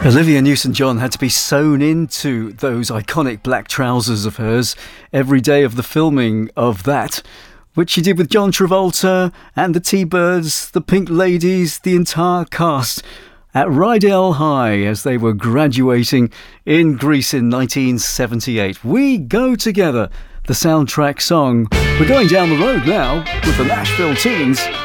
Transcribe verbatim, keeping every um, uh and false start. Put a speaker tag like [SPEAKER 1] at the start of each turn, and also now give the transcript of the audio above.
[SPEAKER 1] Olivia Newton-John had to be sewn into those iconic black trousers of hers every day of the filming of that, which she did with John Travolta and the T-Birds, the Pink Ladies, the entire cast at Rydell High as they were graduating in Greece in nineteen seventy-eight. We Go Together, the soundtrack song. We're going down the road now with the Nashville Teens.